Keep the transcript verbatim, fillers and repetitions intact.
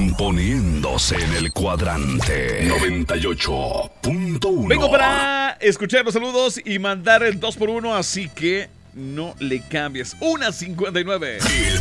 poniéndose en el cuadrante noventa y ocho punto uno. Vengo para escuchar los saludos y mandar el dos por uno, así que no le cambies. una cincuenta y nueve.